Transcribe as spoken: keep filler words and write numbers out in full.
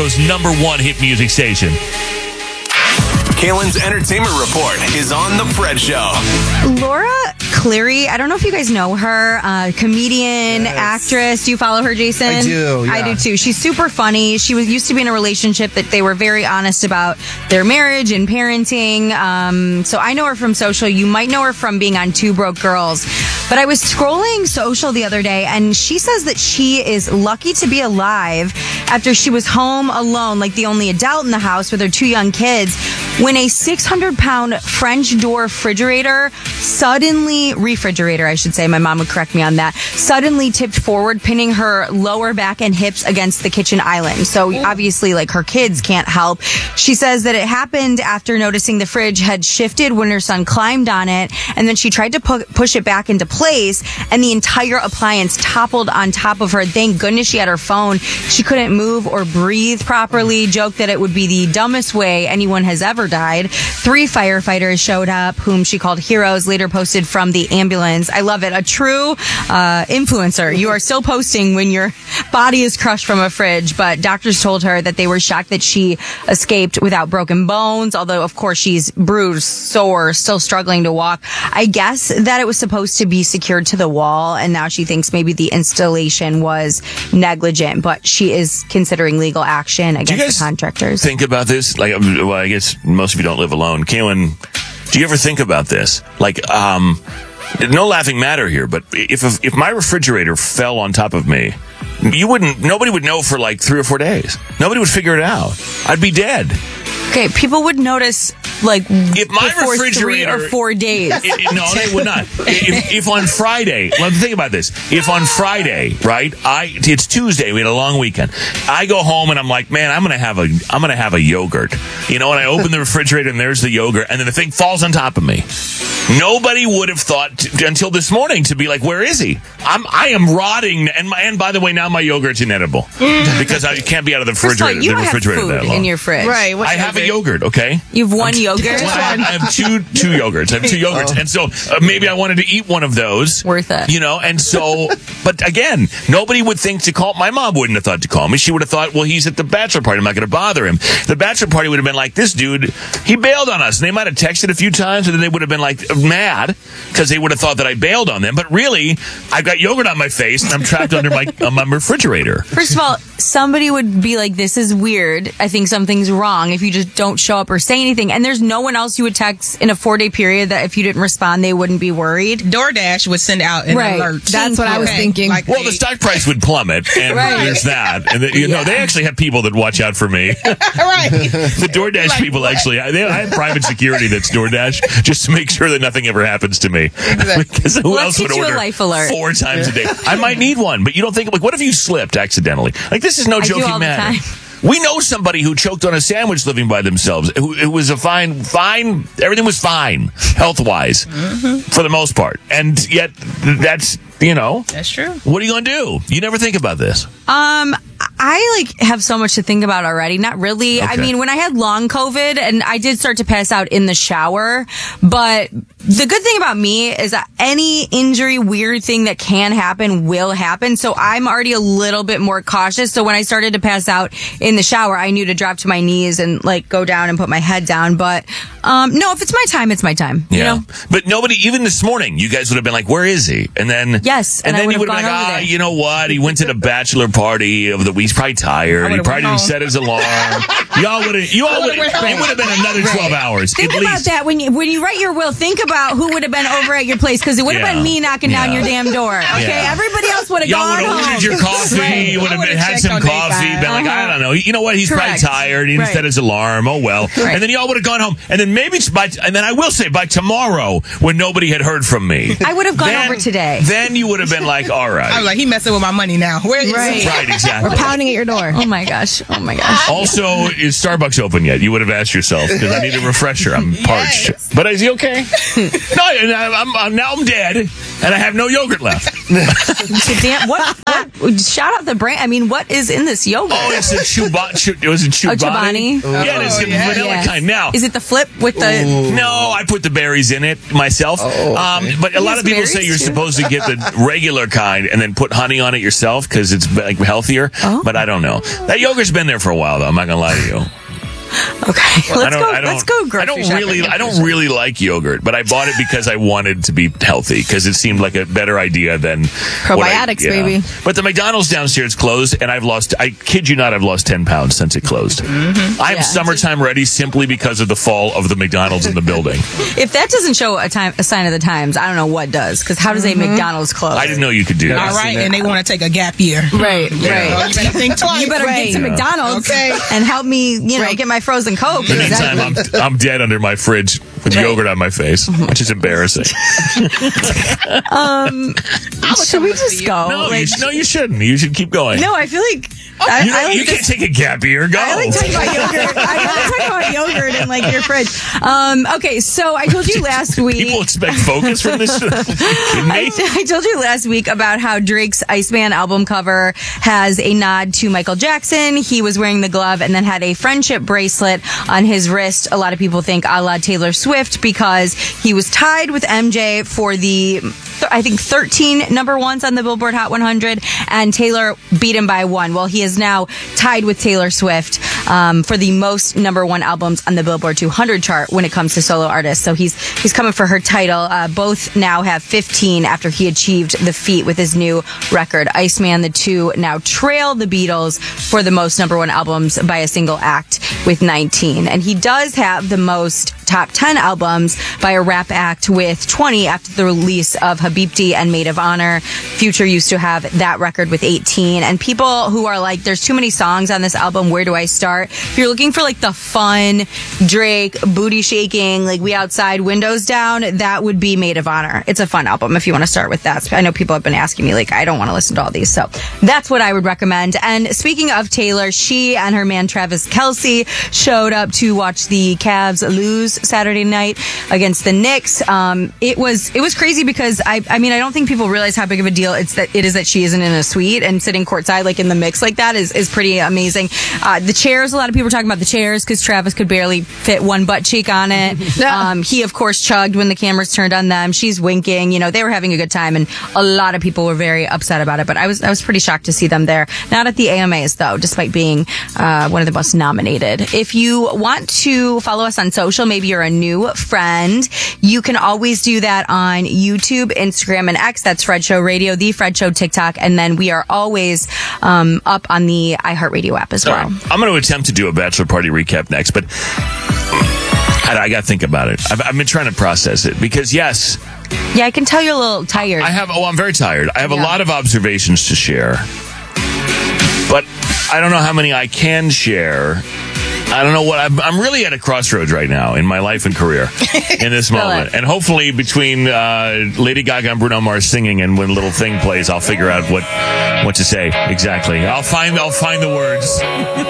Chicago's number one hit music station. Kaylin's Entertainment Report is on The Fred Show. Laura Cleary, I don't know if you guys know her, uh, comedian, yes. actress. Do you follow her, Jason? I do, yeah. I do too. She's super funny. She was used to be in a relationship that they were very honest about their marriage and parenting. Um, so I know her from social. You might know her from being on Two Broke Girls. But I was scrolling social the other day, and she says that she is lucky to be alive after she was home alone, like the only adult in the house with her two young kids, when a six hundred pound French door refrigerator suddenly, refrigerator, I should say, my mom would correct me on that, suddenly tipped forward, pinning her lower back and hips against the kitchen island. So obviously, like, her kids can't help. She says that it happened after noticing the fridge had shifted when her son climbed on it, and then she tried to pu- push it back into place, and the entire appliance toppled on top of her. Thank goodness she had her phone. She couldn't move or breathe properly. Joked that it would be the dumbest way anyone has ever died. Three firefighters showed up, whom she called heroes, later posted from the ambulance. I love it. A true uh, influencer. You are still posting when your body is crushed from a fridge, but doctors told her that they were shocked that she escaped without broken bones, although, of course, she's bruised, sore, still struggling to walk. I guess that it was supposed to be secured to the wall, and now she thinks maybe the installation was negligent, but she is considering legal action against the contractors. Think about this? Like, well, I guess most of you don't live alone. Kaylin, do you ever think about this? Like, um, no laughing matter here, but if if my refrigerator fell on top of me, you wouldn't, nobody would know for like three or four days. Nobody would figure it out. I'd be dead. Okay, people would notice, like, if my before refrigerator, three or four days. It, it, no, they would not. If, if on Friday, well, think about this. If on Friday, right, I it's Tuesday, we had a long weekend. I go home and I'm like, man, I'm gonna have a, I'm gonna have a yogurt. You know, and I open the refrigerator and there's the yogurt, and then the thing falls on top of me. Nobody would have thought to, until this morning to be like, where is he? I'm, I am rotting, and my, and by the way, now my yogurt's inedible because I can't be out of the refrigerator. All, you the don't refrigerator have food that long. in your fridge, right? I have a yogurt, okay? You have one I'm, yogurt? Well, I, have, I have two two yogurts. I have two yogurts. And so uh, maybe I wanted to eat one of those. Worth it. You know, and so, but again, nobody would think to call, my mom wouldn't have thought to call me. She would have thought, well, he's at the bachelor party. I'm not going to bother him. The bachelor party would have been like, this dude, he bailed on us. And they might have texted a few times, and then they would have been like mad because they would have thought that I bailed on them. But really, I've got yogurt on my face and I'm trapped under my, uh, my refrigerator. First of all, somebody would be like, this is weird. I think something's wrong if you just don't show up or say anything. And there's no one else you would text in a four day period that if you didn't respond, they wouldn't be worried. DoorDash would send out an right. alert. That's what okay. I was thinking. Like, well, the stock price would plummet, and right. there's that. And the, you yeah. know, they actually have people that watch out for me. right. The DoorDash like, people what? actually, they, I have private security that's DoorDash just to make sure that nothing ever happens to me. Exactly. Because who well, else would order a life alert. four times a day? I might need one, but you don't think, like, what if you slipped accidentally? Like, this is no I joking do all matter. The time. We know somebody who choked on a sandwich living by themselves. Who, who was a fine, fine, everything was fine, health-wise, mm-hmm. for the most part. And yet, that's, you know. That's true. What are you going to do? You never think about this. Um, I, like, have so much to think about already. Not really. Okay. I mean, when I had long COVID, and I did start to pass out in the shower, but the good thing about me is that any injury, weird thing that can happen will happen. So I'm already a little bit more cautious. So when I started to pass out in the shower, I knew to drop to my knees and, like, go down and put my head down. But, um, no, if it's my time, it's my time. Yeah. You know? But nobody, even this morning, you guys would have been like, where is he? And then, yes, and, and then I you would have been like, ah, you know what? He went to the bachelor party of the week. He's probably tired. He probably didn't set his alarm. Y'all would have, you all would have, it would have been another twelve hours. Think at about least. that when you when you write your will. Think about who would have been over at your place, because it would have Yeah. been me knocking Yeah. down your damn door. Okay, Yeah. everybody else would have Y'all gone would have home. ordered your coffee. Right. You would have I been, would've had checked some on day coffee. five. Been like, Uh-huh. I don't know. You know what? He's Correct. probably tired. He didn't Right. set his alarm. Oh well. Right. And then y'all would have gone home. And then maybe by and then I will say by tomorrow, when nobody had heard from me, I would have gone then, over today. Then you would have been like, all right. I was like, he messing with my money now. Where is Right. he? Right, exactly. We're pounding at your door. Oh my gosh! Oh my gosh! Also, is Starbucks open yet? You would have asked yourself, because I need a refresher. I'm parched. Yes. But is he okay? No, and I- I'm, I'm now I'm dead, and I have no yogurt left. So damn, what, what? Shout out the brand. I mean, what is in this yogurt? Oh, it's a Chuba, Chu, was it Chubani? Oh, Chobani? Yeah, it's Oh, the yeah. vanilla Yes. kind. Now, Is it the flip with the? no, I put the berries in it myself. Oh, okay. um, but a lot Yes, of people say berries you're too. supposed to get the regular kind and then put honey on it yourself because it's like healthier. Oh. But I don't know. That yogurt's been there for a while, though. I'm not gonna lie to you. Okay, I let's don't, go. I don't, Let's go. Grocery I don't shopping. really, I don't really like yogurt, but I bought it because I wanted to be healthy because it seemed like a better idea than what I- Probiotics, yeah. baby. But the McDonald's downstairs closed, and I've lost. I kid you not, I've lost ten pounds since it closed. Mm-hmm. I'm Yeah. summertime ready simply because of the fall of the McDonald's in the building. If that doesn't show a time, a sign of the times, I don't know what does. Because how does a McDonald's close? I didn't know you could do that. All right, and they want to take a gap year. Right, Oh, right. you better think twice. You better get to Right. McDonald's Okay. and help me, you know, Right. get my frozen Coke. In the meantime, I'm, I'm dead under my fridge with yogurt on my face, which is embarrassing. Should we just go? No, Like- you, sh- no, you shouldn't. You should keep going. no, I feel like I, you, I like you this- can't take a gap year. Go. I like talking about yogurt. I like talking about yogurt and like your fridge. Um, okay, so I told you last week. People expect focus from this. Kidding I, me? I told you last week about how Drake's Iceman album cover has a nod to Michael Jackson. He was wearing the glove and then had a friendship bracelet on his wrist. A lot of people think a la Taylor Swift because he was tied with M J for the, th- I think, thirteen number ones on the Billboard Hot one hundred, and Taylor beat him by one. Well, he is now tied with Taylor Swift um, for the most number one albums on the Billboard two hundred chart when it comes to solo artists. So he's he's coming for her title. Uh, both now have fifteen after he achieved the feat with his new record. Iceman, the two now trail the Beatles for the most number one albums by a single act with nineteen. And he does have the most top ten albums by a rap act with twenty after the release of Habibti and Maid of Honor. Future used to have that record with eighteen. And people who are like, there's too many songs on this album, where do I start? If you're looking for like the fun Drake booty shaking, like we outside windows down, that would be Maid of Honor. It's a fun album if you want to start with that. I know people have been asking me, like, I don't want to listen to all these. So that's what I would recommend. And speaking of Taylor, she and her man Travis Kelce showed up to watch the Cavs lose Saturday night against the Knicks. Um, it was it was crazy because I I mean I don't think people realize how big of a deal it's that it is that she isn't in a suite and sitting courtside like in the mix like that is is pretty amazing. Uh, the chairs, a lot of people were talking about the chairs because Travis could barely fit one butt cheek on it. um, he of course chugged when the cameras turned on them. She's winking. You know, they were having a good time, and a lot of people were very upset about it. But I was I was pretty shocked to see them there. Not at the A M As though, despite being uh, one of the most nominated. If you want to follow us on social, maybe you're a new friend, you can always do that on YouTube, Instagram, and X. That's Fred Show Radio, The Fred Show TikTok, and then we are always um, up on the iHeartRadio app as All well. right. I'm going to attempt to do a bachelor party recap next, but I, I got to think about it. I've, I've been trying to process it because, yes, Yeah, I can tell you're a little tired. I have. Oh, I'm very tired. I have a Yeah. lot of observations to share, but I don't know how many I can share. I don't know what I'm, I'm really at a crossroads right now in my life and career in this moment. it. And hopefully between uh, Lady Gaga and Bruno Mars singing and when Little Thing plays, I'll figure out what what to say exactly. I'll find I'll find the words.